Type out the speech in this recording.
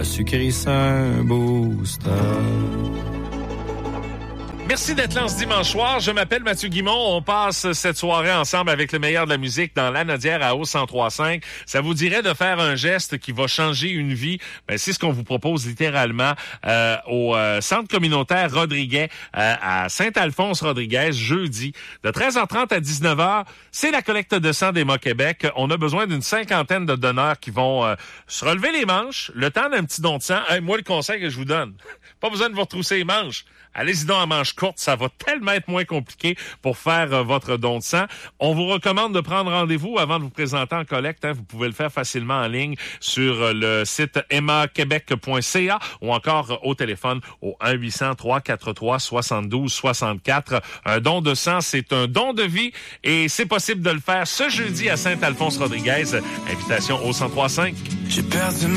à sucrer un booster. Merci d'être là ce dimanche soir. Je m'appelle Mathieu Guimond. On passe cette soirée ensemble avec le meilleur de la musique dans l'Anaudière à Haut 103.5. Ça vous dirait de faire un geste qui va changer une vie? Ben, c'est ce qu'on vous propose littéralement au Centre communautaire Rodriguet à Saint-Alphonse-Rodriguez, jeudi, de 13h30 à 19h. C'est la collecte de sang d'Emma Québec. On a besoin d'une 50aine de donneurs qui vont se relever les manches, le temps d'un petit don de sang. Hey, moi, le conseil que je vous donne, pas besoin de vous retrousser les manches. Allez-y donc en manches courtes, ça va tellement être moins compliqué pour faire votre don de sang. On vous recommande de prendre rendez-vous avant de vous présenter en collecte. Vous pouvez le faire facilement en ligne sur le site emmaquebec.ca ou encore au téléphone au 1-800-343-72-64. Un don de sang, c'est un don de vie et c'est possible de le faire ce jeudi à Saint-Alphonse-Rodriguez. Invitation au 103.5. J'ai perdu